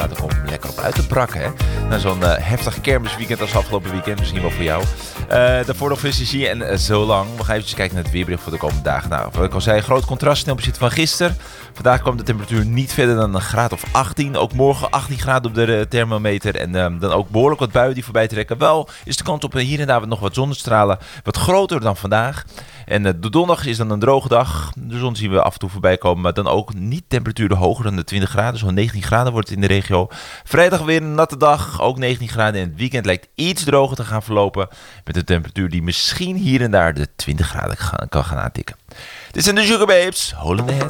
uitlaten om lekker op uit te brakken. Hè? Na zo'n heftig kermisweekend als afgelopen weekend. Misschien wel voor jou. Daarvoor nog visie en zo lang. We gaan even kijken naar het weerbericht voor de komende dagen. Nou, wat ik al zei, groot contrast ten opzichte van gisteren. Vandaag kwam de temperatuur niet verder dan een graad of 18. Ook morgen 18 graden op de thermometer. En dan ook behoorlijk wat buien die voorbij trekken. Wel is de kans op hier en daar nog wat zonnestralen wat groter dan vandaag. En de donderdag is dan een droge dag. De zon zien we af en toe voorbij komen. Maar dan ook niet temperaturen hoger dan de 20 graden. Zo'n 19 graden wordt het in de regio. Vrijdag weer een natte dag. Ook 19 graden. En het weekend lijkt iets droger te gaan verlopen. Met een temperatuur die misschien hier en daar de 20 graden kan gaan aantikken. Dit zijn de Sugar Babes. Hol in the Head.